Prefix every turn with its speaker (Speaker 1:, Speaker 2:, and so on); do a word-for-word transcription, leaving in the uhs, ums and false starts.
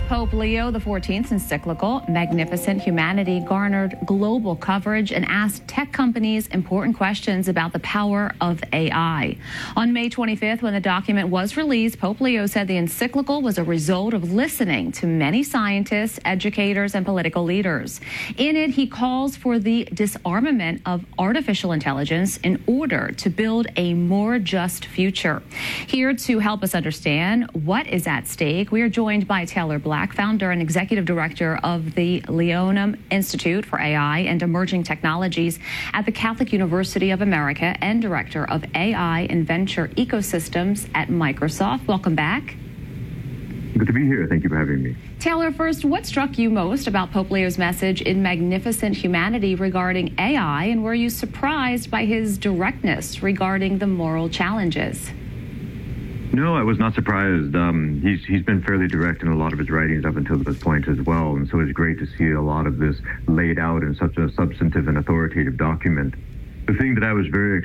Speaker 1: Pope Leo the fourteenth's encyclical, Magnificent Humanity, garnered global coverage and asked tech companies important questions about the power of A I. On May twenty-fifth, when the document was released, Pope Leo said the encyclical was a result of listening to many scientists, educators, and political leaders. In it, he calls for the disarmament of artificial intelligence in order to build a more just future. Here to help us understand what is at stake, we are joined by Taylor Black, founder and executive director of the Leoneum Institute for A I and Emerging Technologies at the Catholic University of America and director of A I and Venture Ecosystems at Microsoft. Welcome back.
Speaker 2: Good to be here. Thank you for having me.
Speaker 1: Taylor, first, what struck you most about Pope Leo's message in Magnificent Humanity regarding A I, and were you surprised by his directness regarding the moral challenges?
Speaker 2: No, I was not surprised. Um, he's he's been fairly direct in a lot of his writings up until this point as well, and so it's great to see a lot of this laid out in such a substantive and authoritative document. The thing that I was very